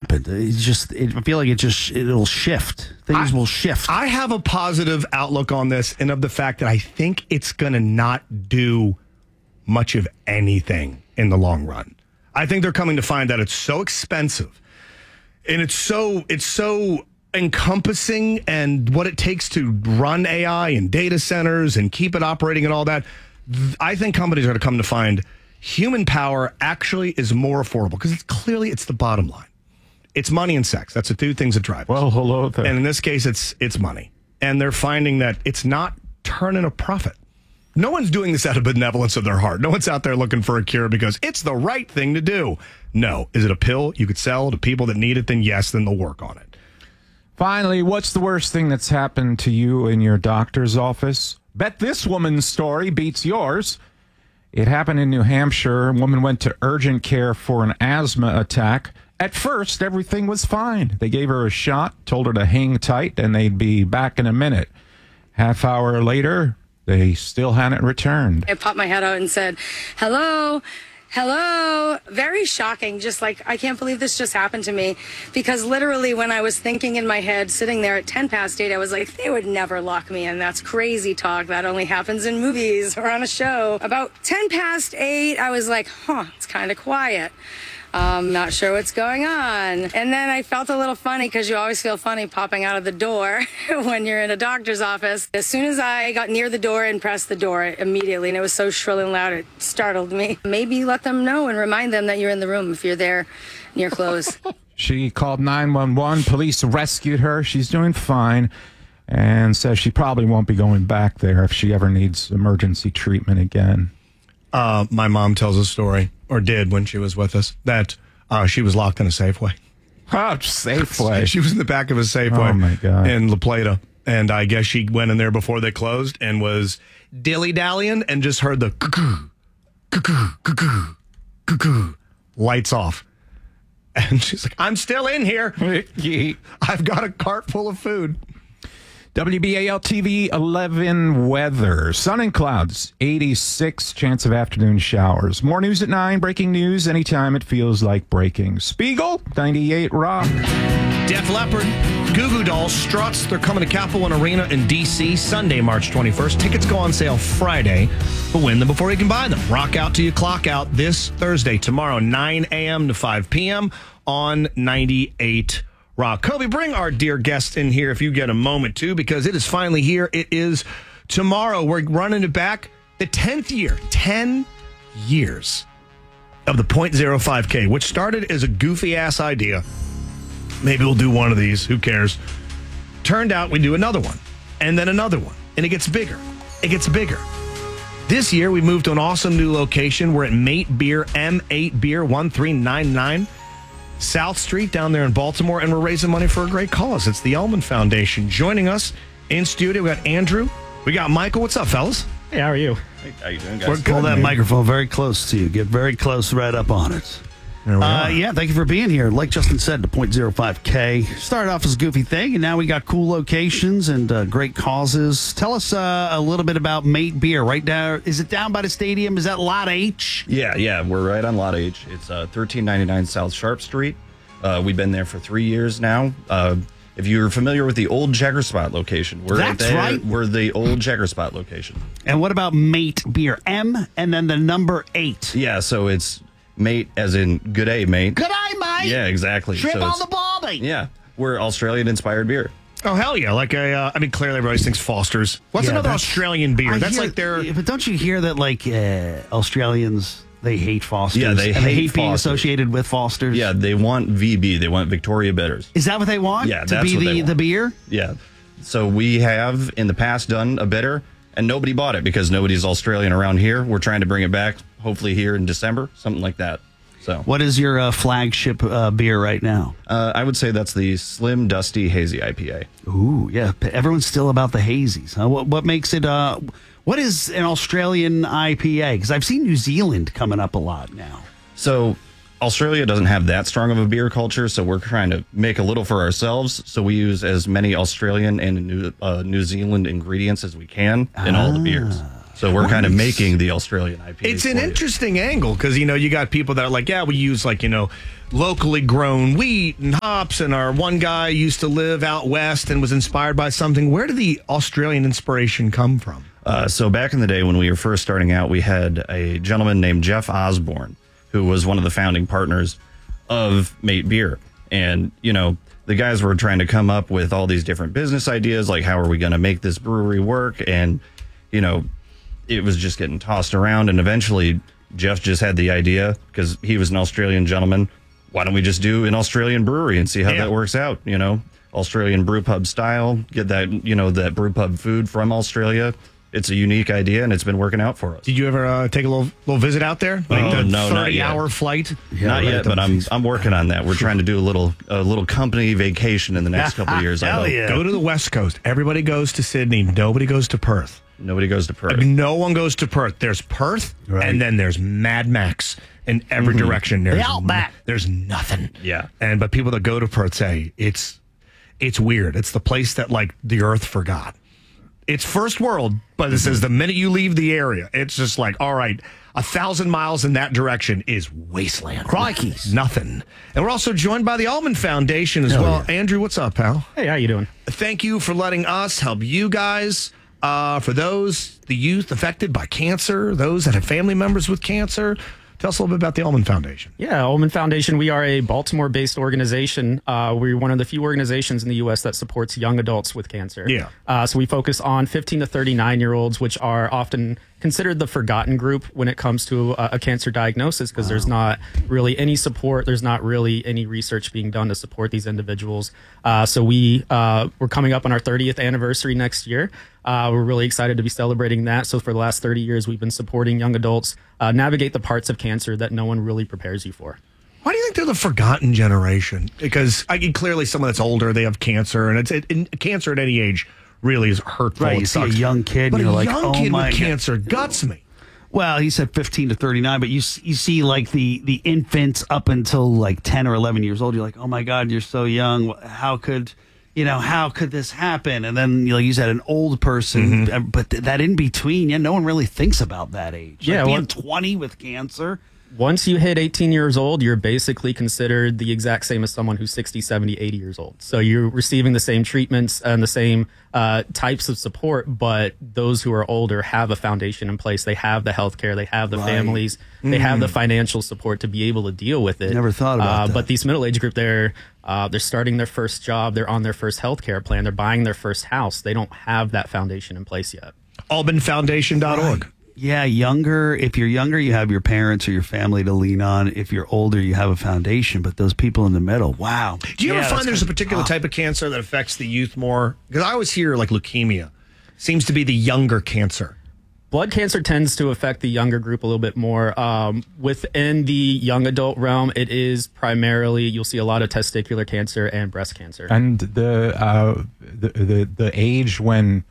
happened. I feel like it'll shift. Things will shift. I have a positive outlook on this, and of the fact that I think it's going to not do much of anything in the long run. I think they're coming to find that it's so expensive, and it's so encompassing, and what it takes to run AI and data centers and keep it operating and all that. I think companies are going to come to find human power actually is more affordable because it's the bottom line. It's money and sex. That's the two things that drive us. Well, hello there. And in this case, it's money. And they're finding that it's not turning a profit. No one's doing this out of benevolence of their heart. No one's out there looking for a cure because it's the right thing to do. No. Is it a pill you could sell to people that need it? Then yes, then they'll work on it. Finally, what's the worst thing that's happened to you in your doctor's office? Bet this woman's story beats yours. It happened in New Hampshire. A woman went to urgent care for an asthma attack. At first, everything was fine. They gave her a shot, told her to hang tight, and they'd be back in a minute. Half hour later, they still hadn't returned. I popped my head out and said, hello. Very shocking. Just like, I can't believe this just happened to me. Because literally when I was thinking in my head, sitting there at 8:10, I was like, they would never lock me in. That's crazy talk. That only happens in movies or on a show. About 8:10, I was like, it's kind of quiet. Not sure what's going on. And then I felt a little funny because you always feel funny popping out of the door when you're in a doctor's office. As soon as I got near the door and pressed the door immediately, and it was so shrill and loud, it startled me. Maybe let them know and remind them that you're in the room if you're there near close. She called 911. Police rescued her. She's doing fine and says she probably won't be going back there if she ever needs emergency treatment again. My mom tells a story, or did when she was with us, that she was locked in a Safeway. Oh, Safeway. She was in the back of a Safeway. Oh, my God. In La Plata. And I guess she went in there before they closed and was dilly-dallying and just heard the cuckoo, cuckoo, cuckoo, cuckoo, lights off. And she's like, I'm still in here. I've got a cart full of food. WBAL TV 11 weather. Sun and clouds, 86, chance of afternoon showers. More news at 9, breaking news anytime it feels like breaking. Spiegel, 98 Rock. Def Leppard, Goo Goo Dolls, Struts. They're coming to Capital One Arena in D.C. Sunday, March 21st. Tickets go on sale Friday, but win them before you can buy them. Rock out till you clock out this Thursday, tomorrow, 9 a.m. to 5 p.m. on 98 Rock. Kobe, bring our dear guest in here if you get a moment, too, because it is finally here. It is tomorrow. We're running it back. The 10th year, 10 years of the .05K, which started as a goofy-ass idea. Maybe we'll do one of these. Who cares? Turned out we do another one, and then another one, and it gets bigger. It gets bigger. This year, we moved to an awesome new location. We're at Mate Beer, M8 Beer, 1399 South Street down there in Baltimore, and we're raising money for a great cause. It's the Ellman Foundation. Joining us in studio, we got Andrew. We got Michael. What's up, fellas? Hey, how are you? Hey, how you doing, guys? Pull that microphone very close to you. Get very close right up on it. There we are. Yeah, thank you for being here. Like Justin said, the .05K started off as a goofy thing, and now we got cool locations and great causes. Tell us a little bit about Mate Beer. Right down, is it down by the stadium? Is that Lot H? Yeah, we're right on Lot H. It's 1399 South Sharp Street. We've been there for 3 years now. If you're familiar with the old Checker Spot location, right. We're the old Checker Spot location. And what about Mate Beer? M and then the number 8. Yeah, so it's Mate as in good day, mate. Good day, mate. Yeah, exactly. Trip so on the barbie. Yeah, we're Australian-inspired beer. Oh, hell yeah. Like I mean, clearly everybody thinks Foster's. What's another Australian beer? That's like their... But don't you hear that, like, Australians, they hate Foster's? Yeah, they hate being Foster's. associated with Foster's? Yeah, they want VB. They want Victoria Bitters. Is that what they want? Yeah, to that's be what they want. the beer? Yeah. So we have, in the past, done a bitter, and nobody bought it because nobody's Australian around here. We're trying to bring it back, hopefully here in December, something like that. So, what is your flagship beer right now? I would say that's the Slim Dusty Hazy IPA. Ooh, yeah. Everyone's still about the hazies. Huh? What makes it... what is an Australian IPA? Because I've seen New Zealand coming up a lot now. So Australia doesn't have that strong of a beer culture, so we're trying to make a little for ourselves. So we use as many Australian and New Zealand ingredients as we can in all the beers. So we're kind of making the Australian IPA. It's an interesting angle because, you got people that are like, yeah, we use locally grown wheat and hops. And our one guy used to live out west and was inspired by something. Where did the Australian inspiration come from? So back in the day when we were first starting out, we had a gentleman named Jeff Osborne, who was one of the founding partners of Mate Beer. And, the guys were trying to come up with all these different business ideas, like how are we going to make this brewery work? And, it was just getting tossed around. And eventually Jeff just had the idea because he was an Australian gentleman. Why don't we just do an Australian brewery and see how that works out? Australian brew pub style, get that, that brew pub food from Australia. It's a unique idea, and it's been working out for us. Did you ever take a little visit out there? No, not yet. 30-hour flight? Yeah, not yet, but I'm working on that. We're trying to do a little company vacation in the next couple of years. Hell yeah. Go to the West Coast. Everybody goes to Sydney. Nobody goes to Perth. Nobody goes to Perth. No one goes to Perth. There's Perth, and then there's Mad Max in every direction. There's Outback. There's nothing. Yeah. But people that go to Perth say it's weird. It's the place that the Earth forgot. It's first world, but it says the minute you leave the area, it's just all right, 1,000 miles in that direction is wasteland. Crikey. Nothing. And we're also joined by the Allman Foundation as well. Yeah. Andrew, what's up, pal? Hey, how you doing? Thank you for letting us help you guys. For the youth affected by cancer, those that have family members with cancer. Tell us a little bit about the Allman Foundation. Yeah, Allman Foundation, we are a Baltimore-based organization. We're one of the few organizations in the U.S. that supports young adults with cancer. Yeah. So we focus on 15 to 39-year-olds, which are often considered the forgotten group when it comes to a cancer diagnosis because there's not really any support. There's not really any research being done to support these individuals. So we're coming up on our 30th anniversary next year. We're really excited to be celebrating that. So for the last 30 years, we've been supporting young adults navigate the parts of cancer that no one really prepares you for. Why do you think they're the forgotten generation? Because clearly someone that's older, they have cancer, and cancer at any age really is hurtful. Right, It you see a sucks. young kid, but and you're a like, young oh kid my with God. cancer guts me. Well, he said 15 to 39, but you see the infants up until 10 or 11 years old. You're like, oh my God, you're so young. How could this happen? And then you said an old person, but that in between, no one really thinks about that age. Yeah, being 20 with cancer. Once you hit 18 years old, you're basically considered the exact same as someone who's 60, 70, 80 years old. So you're receiving the same treatments and the same types of support, but those who are older have a foundation in place. They have the health care, they have the families, they have the financial support to be able to deal with it. Never thought about that. But these middle-aged group, they're starting their first job, they're on their first health care plan, they're buying their first house. They don't have that foundation in place yet. AllmanFoundation.org. Yeah, younger. If you're younger, you have your parents or your family to lean on. If you're older, you have a foundation. But those people in the middle, wow. Do you ever find there's a particular type of cancer that affects the youth more? Because I always hear leukemia seems to be the younger cancer. Blood cancer tends to affect the younger group a little bit more. Within the young adult realm, it is primarily, you'll see a lot of testicular cancer and breast cancer. And the age when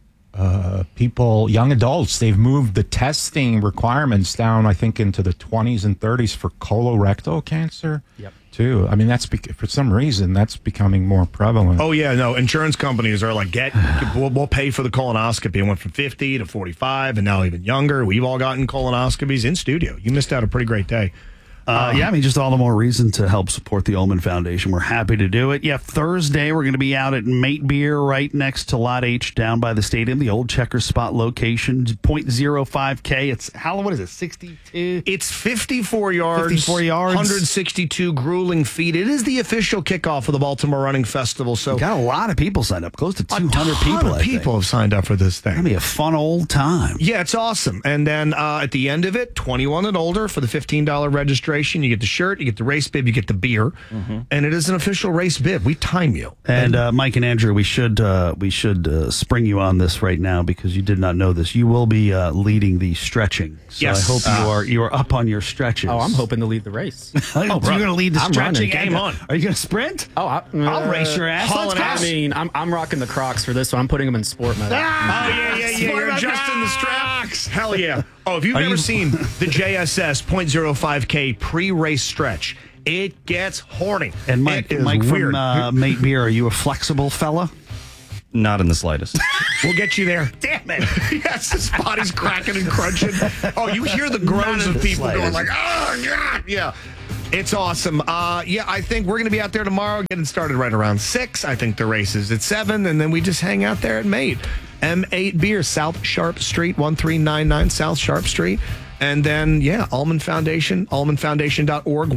young adults, they've moved the testing requirements down, I think, into the 20s and 30s for colorectal cancer. Yep. Too. I mean, for some reason, that's becoming more prevalent. Oh, yeah, no. Insurance companies are like, we'll pay for the colonoscopy. It went from 50 to 45 and now even younger. We've all gotten colonoscopies in studio. You missed out a pretty great day. Just all the more reason to help support the Allman Foundation. We're happy to do it. Yeah, Thursday, we're going to be out at Mate Beer right next to Lot H down by the stadium, the old Checker Spot location, 0.05K. It's, what is it, 62? It's 54 yards. 54 yards. 162 grueling feet. It is the official kickoff of the Baltimore Running Festival. So Got a lot of people signed up, close to 200 people. I think. People have signed up for this thing. It'll be a fun old time. Yeah, it's awesome. And then at the end of it, 21 and older for the $15 registration. You get the shirt, you get the race bib, you get the beer, and it is an official race bib. We time you. And Mike and Andrew, we should spring you on this right now because you did not know this. You will be leading the stretching. So yes. I hope you are up on your stretches. Oh, I'm hoping to lead the race. You're going to lead the I'm stretching. running. Game on. Are you going to sprint? Oh, I'll race your ass. Let's go. I mean, I'm rocking the Crocs for this one. I'm putting them in sport mode. Oh, yeah. You're adjusting the straps. Hell yeah. Oh, if you've never seen the JSS 0.05K pre-race stretch, it gets horny. And Mike it is from weird. Mate Beer, are you a flexible fella? Not in the slightest. We'll get you there. Damn it. Yes, his body's cracking and crunching. Oh, you hear the groans Not in of the people going slightest. like, oh, God. Yeah. It's awesome. I think we're going to be out there tomorrow, getting started right around 6. I think the race is at 7, and then we just hang out there at Mate. M8 Beer, South Sharp Street, 1399 South Sharp Street. And then, Allman Foundation, allmanfoundation.org,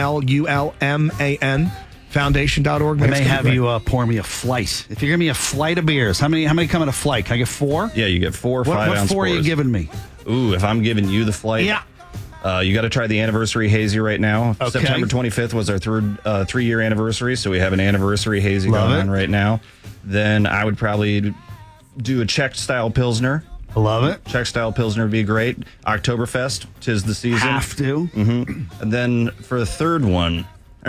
1LULMAN, foundation.org. I may have you pour me a flight. If you're giving me a flight of beers, how many come in a flight? Can I get 4? Yeah, you get 4 or 5 What ounce 4 are you pours. giving me? Ooh, if I'm giving you the flight. Yeah. You got to try the anniversary hazy right now. Okay. September 25th was our third 3-year anniversary, so we have an anniversary hazy Love going it. on right now. Then I would probably do a Czech style Pilsner. I love it. Czech style Pilsner would be great. Oktoberfest, 'tis the season. Have to. And then for the fourth one,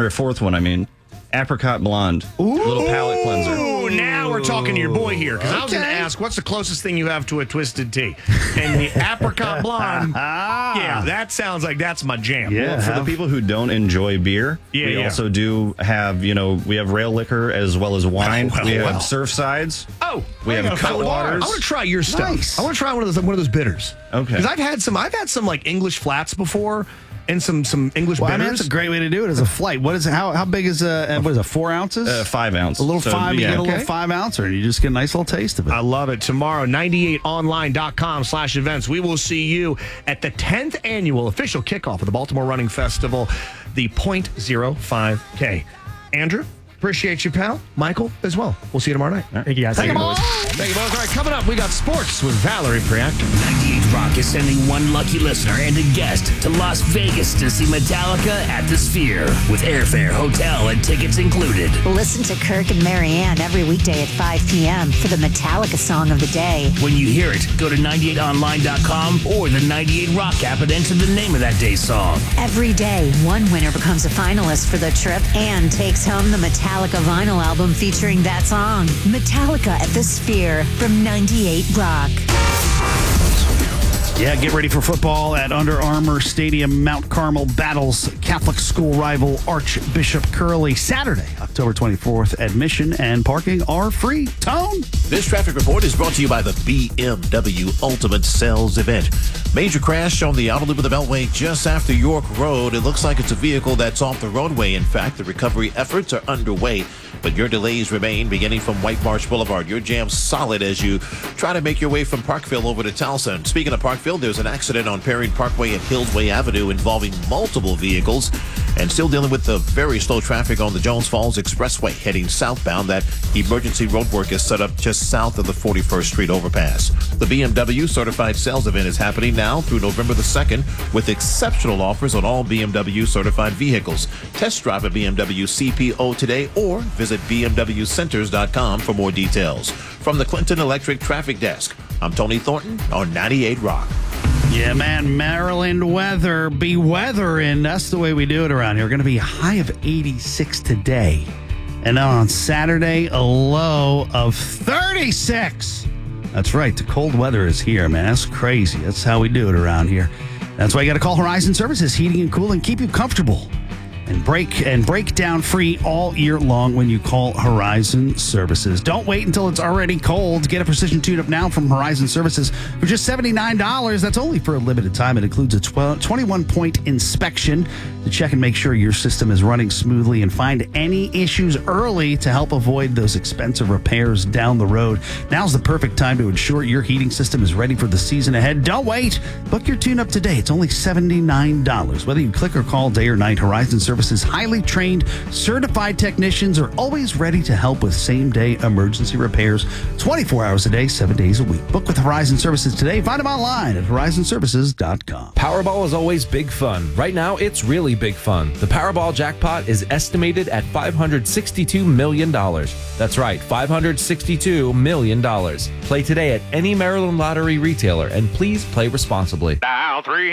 apricot blonde. Little palate cleanser. Ooh, now we're talking to your boy here, because I was going to Okay. ask, what's the closest thing you have to a twisted tea? And the apricot blonde, that sounds like that's my jam. Yeah. Well, for the people who don't enjoy beer, we also do have, we have rail liquor as well as wine. We have Surfsides. Oh, We have Cutwaters. I want to try your stuff. Nice. I want to try one of those bitters. Okay. Because I've had some like English flats before, and some English Well, I mean, bitters. that's a great way to do it as a flight. What is it? How big is what is it? 4 ounces? 5 ounce. A little So, 5, you get a okay. little 5 ouncer, and you just get a nice little taste of it. I love it. Tomorrow, 98online.com/events. We will see you at the 10th annual official kickoff of the Baltimore Running Festival, the .05K. Andrew, appreciate you, pal. Michael, as well. We'll see you tomorrow night. Thank you guys. Thank you both. Thank you both. All right, coming up, we got sports with Valerie Priactor. 98 Rock is sending one lucky listener and a guest to Las Vegas to see Metallica at the Sphere with airfare, hotel, and tickets included. Listen to Kirk and Marianne every weekday at 5 p.m. for the Metallica song of the day. When you hear it, go to 98online.com or the 98 Rock app and enter the name of that day's song. Every day, one winner becomes a finalist for the trip and takes home the Metallica vinyl album featuring that song. Metallica at the Sphere from 98 Rock. Yeah, get ready for football at Under Armour Stadium. Mount Carmel battles Catholic school rival Archbishop Curley Saturday, October 24th. Admission and parking are free. Tone? This traffic report is brought to you by the BMW Ultimate Sales Event. Major crash on the outer loop of the Beltway just after York Road. It looks like it's a vehicle that's off the roadway. In fact, the recovery efforts are underway, but your delays remain beginning from White Marsh Boulevard. Your jam's solid as you try to make your way from Parkville over to Towson. Speaking of Parkville, there's an accident on Perrine Parkway and Hillsway Avenue involving multiple vehicles, and still dealing with the very slow traffic on the Jones Falls Expressway heading southbound. That emergency roadwork is set up just south of the 41st Street overpass. The BMW Certified Sales Event is happening now through November the 2nd with exceptional offers on all BMW certified vehicles. Test drive a BMW CPO today or visit bmwcenters.com for more details. From the Clinton Electric Traffic Desk, I'm Tony Thornton on 98 Rock. Yeah, man, Maryland weather be weathering. That's the way we do it around here. We're going to be a high of 86 today. And then on Saturday, a low of 36. That's right. The cold weather is here, man. That's crazy. That's how we do it around here. That's why you got to call Horizon Services, heating and cooling, keep you comfortable. And break down free all year long when you call Horizon Services. Don't wait until it's already cold. Get a precision tune-up now from Horizon Services for just $79. That's only for a limited time. It includes a 21-point inspection to check and make sure your system is running smoothly and find any issues early to help avoid those expensive repairs down the road. Now's the perfect time to ensure your heating system is ready for the season ahead. Don't wait. Book your tune-up today. It's only $79. Whether you click or call day or night, Horizon Services highly trained, certified technicians are always ready to help with same-day emergency repairs 24 hours a day, 7 days a week. Book with Horizon Services today. Find them online at horizonservices.com. Powerball is always big fun. Right now, it's really big fun. The Powerball jackpot is estimated at $562 million. That's right, $562 million. Play today at any Maryland Lottery retailer, and please play responsibly. Dial 3